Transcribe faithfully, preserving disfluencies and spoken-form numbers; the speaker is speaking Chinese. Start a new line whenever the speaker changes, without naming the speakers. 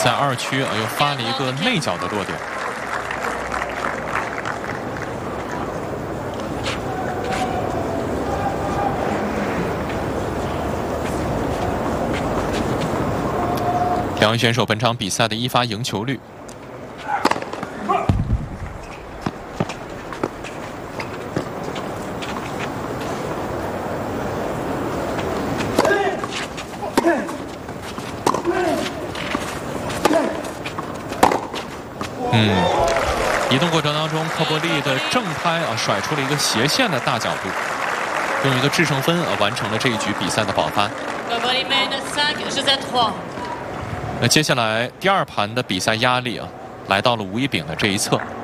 在二区啊又发了一个内角的落点。 两位选手本场比赛的一发赢球率。嗯，移动过程当中，科波利的正拍啊甩出了一个斜线的大角度，用一个制胜分啊完成了这一局比赛的保发。 那接下来第二盘的比赛压力啊，来到了吴一丙的这一侧。